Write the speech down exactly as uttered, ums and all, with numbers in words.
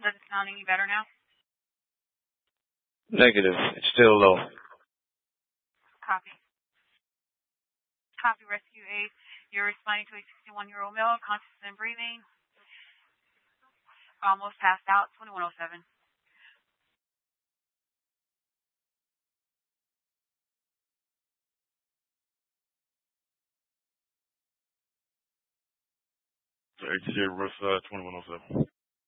Does it sound any better now? Negative. It's still low. Copy. Copy, Rescue eight. You're responding to a sixty-one-year-old male, conscious and breathing. Almost passed out, twenty-one oh seven. H C A Riverside, twenty-one oh seven.